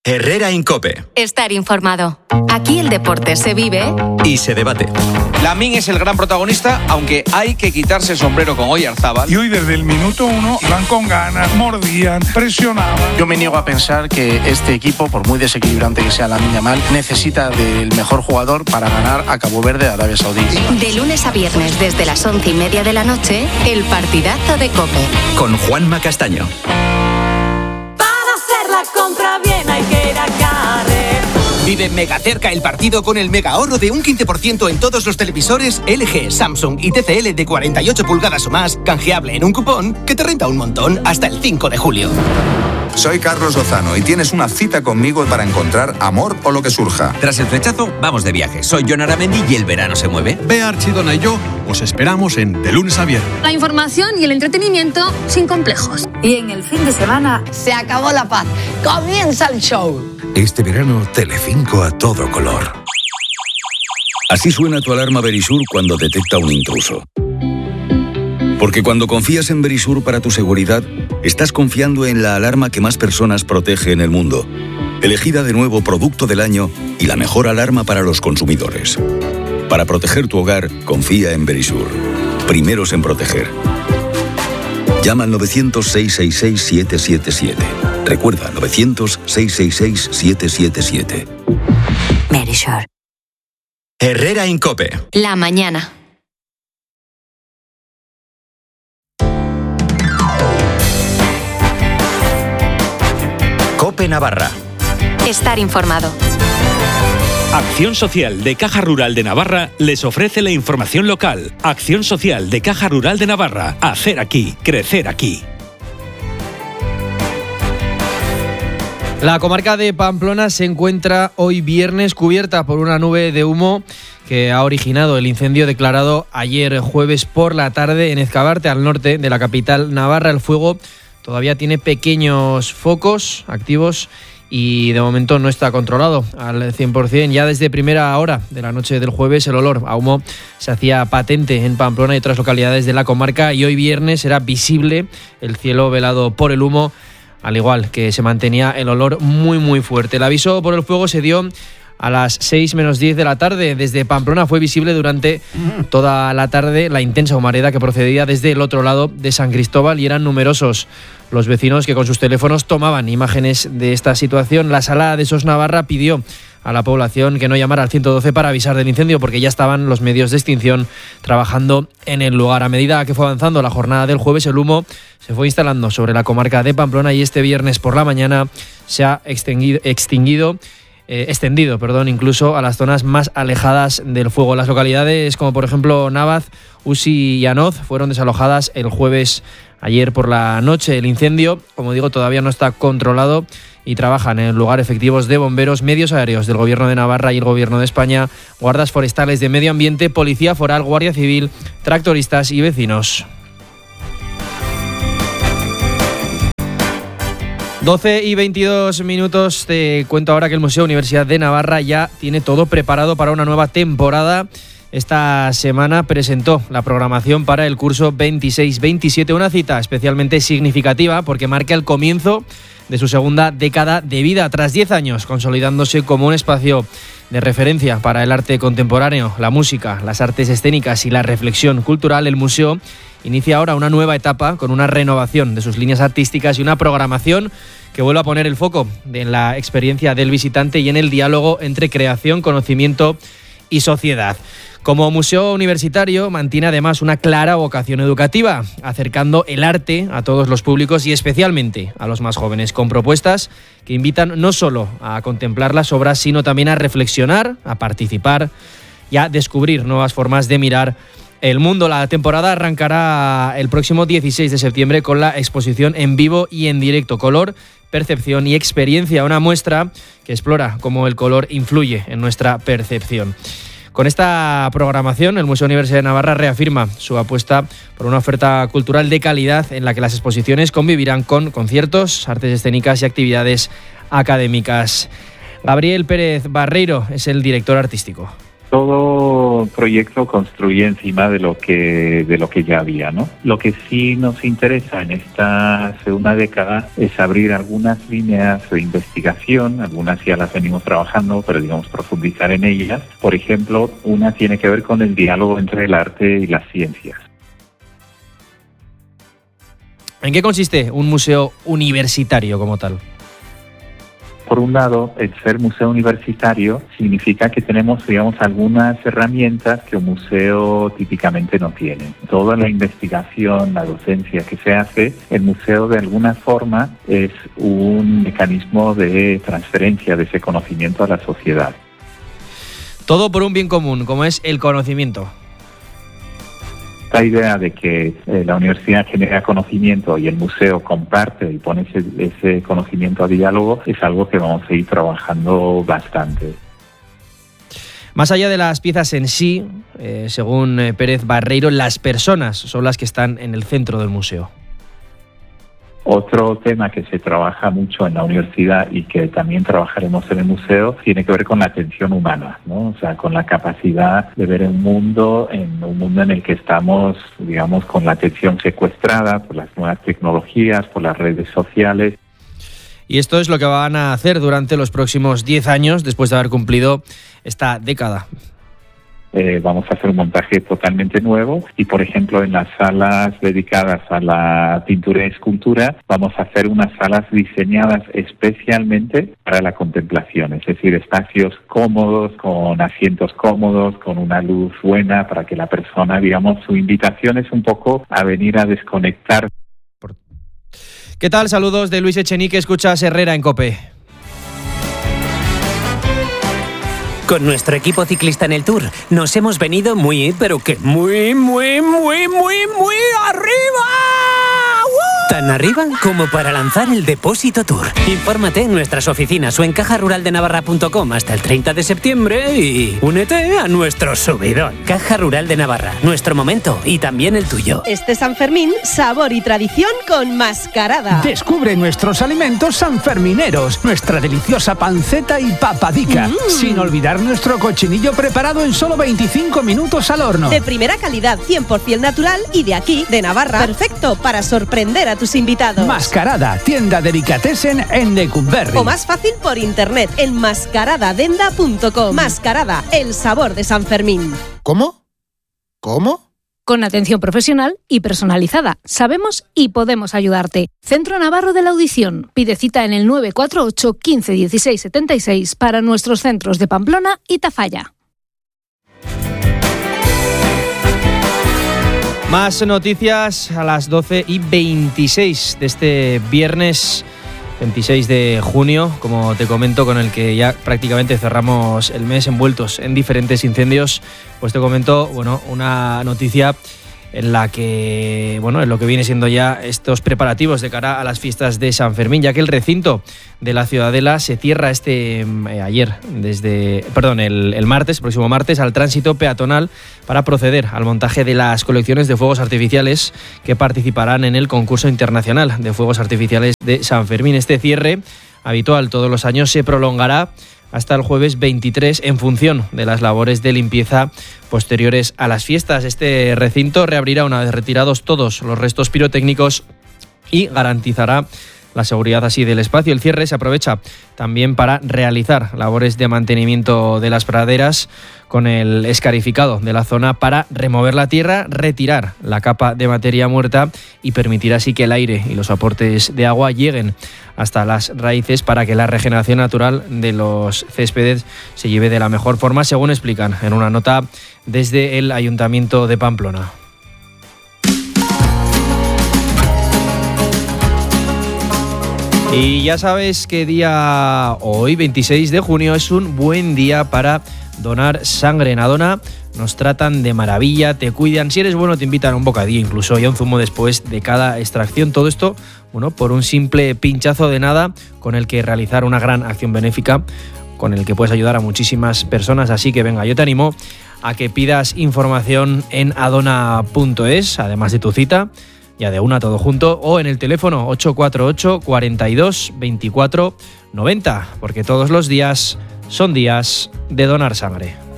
Herrera Incope. Estar informado. Aquí el deporte se vive y se debate. Lamine es el gran protagonista, aunque hay que quitarse el sombrero con Oyarzábal. Y hoy desde el minuto 1 iban con ganas, mordían, presionaban. Yo me niego a pensar que este equipo, por muy desequilibrante que sea Lamine Yamal, necesita del mejor jugador para ganar a Cabo Verde, Arabia Saudí. De lunes a viernes desde las 11:30 de la noche, el partidazo de COPE. Con Juanma Castaño. La compra bien hay que ir a Carrefour. Vive mega cerca el partido con el mega ahorro de un 15% en todos los televisores LG, Samsung y TCL de 48 pulgadas o más, canjeable en un cupón que te renta un montón hasta el 5 de julio. Soy Carlos Lozano y tienes una cita conmigo para encontrar amor o lo que surja. Tras el flechazo, vamos de viaje. Soy Jon Aramendi y el verano se mueve. Bea Archidona y yo os esperamos en De Lunes a Viernes. La información y el entretenimiento sin complejos. Y en el fin de semana se acabó la paz. Comienza el show. Este verano, Telecinco a todo color. Así suena tu alarma Verisur cuando detecta un intruso. Porque cuando confías en Verisur para tu seguridad, estás confiando en la alarma que más personas protege en el mundo. Elegida de nuevo Producto del Año y la mejor alarma para los consumidores. Para proteger tu hogar, confía en Verisur. Primeros en proteger. Llama al 900-666-777. Recuerda, 900-666-777. Verisur. Herrera Incope. La mañana. COPE Navarra. Estar informado. Acción Social de Caja Rural de Navarra les ofrece la información local. Acción Social de Caja Rural de Navarra. Hacer aquí, crecer aquí. La comarca de Pamplona se encuentra hoy viernes cubierta por una nube de humo que ha originado el incendio declarado ayer jueves por la tarde en Ezcabarte, al norte de la capital navarra. El fuego todavía tiene pequeños focos activos y de momento no está controlado al 100%. Ya desde primera hora de la noche del jueves el olor a humo se hacía patente en Pamplona y otras localidades de la comarca, y hoy viernes era visible el cielo velado por el humo, al igual que se mantenía el olor muy fuerte. El aviso por el fuego se dio a las 6 menos 10 de la tarde. Desde Pamplona fue visible durante toda la tarde la intensa humareda que procedía desde el otro lado de San Cristóbal, y eran numerosos los vecinos que con sus teléfonos tomaban imágenes de esta situación. La Sala de SOS Navarra pidió a la población que no llamara al 112 para avisar del incendio, porque ya estaban los medios de extinción trabajando en el lugar. A medida que fue avanzando la jornada del jueves, el humo se fue instalando sobre la comarca de Pamplona y este viernes por la mañana se ha extendido incluso a las zonas más alejadas del fuego. Las localidades como por ejemplo Navaz, Usi y Anoz fueron desalojadas el jueves ayer por la noche. El incendio, como digo, todavía no está controlado y trabajan en el lugar efectivos de bomberos, medios aéreos del Gobierno de Navarra y el Gobierno de España, guardas forestales de medio ambiente, policía foral, guardia civil, tractoristas y vecinos. 12:22. Te cuento ahora que el Museo Universidad de Navarra ya tiene todo preparado para una nueva temporada. Esta semana presentó la programación para el curso 26-27, una cita especialmente significativa porque marca el comienzo de su segunda década de vida, tras 10 años consolidándose como un espacio de referencia para el arte contemporáneo, la música, las artes escénicas y la reflexión cultural. El museo inicia ahora una nueva etapa con una renovación de sus líneas artísticas y una programación que vuelve a poner el foco en la experiencia del visitante y en el diálogo entre creación, conocimiento y sociedad. Como museo universitario mantiene además una clara vocación educativa, acercando el arte a todos los públicos y especialmente a los más jóvenes, con propuestas que invitan no solo a contemplar las obras, sino también a reflexionar, a participar y a descubrir nuevas formas de mirar el mundo. La temporada arrancará el próximo 16 de septiembre con la exposición en vivo y en directo Color, Percepción y Experiencia, una muestra que explora cómo el color influye en nuestra percepción. Con esta programación, el Museo Universidad de Navarra reafirma su apuesta por una oferta cultural de calidad en la que las exposiciones convivirán con conciertos, artes escénicas y actividades académicas. Gabriel Pérez Barreiro es el director artístico. Todo proyecto construye encima de lo que ya había, ¿no? Lo que sí nos interesa en esta segunda década es abrir algunas líneas de investigación, algunas ya las venimos trabajando, pero digamos profundizar en ellas. Por ejemplo, una tiene que ver con el diálogo entre el arte y las ciencias. ¿En qué consiste un museo universitario como tal? Por un lado, el ser museo universitario significa que tenemos, digamos, algunas herramientas que un museo típicamente no tiene. Toda la investigación, la docencia que se hace, el museo de alguna forma es un mecanismo de transferencia de ese conocimiento a la sociedad. Todo por un bien común, como es el conocimiento. Esta idea de que la universidad genera conocimiento y el museo comparte y pone ese conocimiento a diálogo es algo que vamos a ir trabajando bastante. Más allá de las piezas en sí, según Pérez Barreiro, las personas son las que están en el centro del museo. Otro tema que se trabaja mucho en la universidad y que también trabajaremos en el museo tiene que ver con la atención humana, ¿no? O sea, con la capacidad de ver un mundo en el que estamos, digamos, con la atención secuestrada por las nuevas tecnologías, por las redes sociales. Y esto es lo que van a hacer durante los próximos 10 años, después de haber cumplido esta década. Vamos a hacer un montaje totalmente nuevo y, por ejemplo, en las salas dedicadas a la pintura y escultura vamos a hacer unas salas diseñadas especialmente para la contemplación, es decir, espacios cómodos, con asientos cómodos, con una luz buena para que la persona, digamos, su invitación es un poco a venir a desconectar. ¿Qué tal? Saludos de Luis Echenique, escuchas Herrera en COPE. Con nuestro equipo ciclista en el Tour nos hemos venido muy arriba. Tan arriba como para lanzar el Depósito Tour. Infórmate en nuestras oficinas o en cajaruraldenavarra.com hasta el 30 de septiembre y únete a nuestro subidón. Caja Rural de Navarra, nuestro momento y también el tuyo. Este San Fermín, sabor y tradición con Mascarada. Descubre nuestros alimentos sanfermineros, nuestra deliciosa panceta y papadica, sin olvidar nuestro cochinillo preparado en solo 25 minutos al horno. De primera calidad, 100% natural y de aquí, de Navarra. Perfecto para sorprender a tus invitados. Mascarada, tienda delicatessen en Lecumberri. O más fácil por internet en mascaradadenda.com. Mascarada, el sabor de San Fermín. ¿Cómo? Con atención profesional y personalizada. Sabemos y podemos ayudarte. Centro Navarro de la Audición. Pide cita en el 948 15 16 76 para nuestros centros de Pamplona y Tafalla. Más noticias a las 12:26 de este viernes 26 de junio, como te comento, con el que ya prácticamente cerramos el mes envueltos en diferentes incendios. Pues te comento, una noticia en la que, en lo que viene siendo ya estos preparativos de cara a las fiestas de San Fermín, ya que el recinto de la Ciudadela se cierra el martes, próximo martes, al tránsito peatonal para proceder al montaje de las colecciones de fuegos artificiales que participarán en el concurso internacional de fuegos artificiales de San Fermín. Este cierre, habitual todos los años, se prolongará hasta el jueves 23 en función de las labores de limpieza posteriores a las fiestas. Este recinto reabrirá una vez retirados todos los restos pirotécnicos y garantizará la seguridad así del espacio. El cierre se aprovecha también para realizar labores de mantenimiento de las praderas con el escarificado de la zona para remover la tierra, retirar la capa de materia muerta y permitir así que el aire y los aportes de agua lleguen hasta las raíces para que la regeneración natural de los céspedes se lleve de la mejor forma, según explican en una nota desde el Ayuntamiento de Pamplona. Y ya sabes que hoy, 26 de junio, es un buen día para donar sangre. En Adona nos tratan de maravilla, te cuidan. Si eres bueno, te invitan a un bocadillo, incluso y a un zumo después de cada extracción. Todo esto, por un simple pinchazo de nada con el que realizar una gran acción benéfica, con el que puedes ayudar a muchísimas personas. Así que venga, yo te animo a que pidas información en adona.es, además de tu cita, ya de una todo junto, o en el teléfono 848 42 24 90, porque todos los días son días de donar sangre.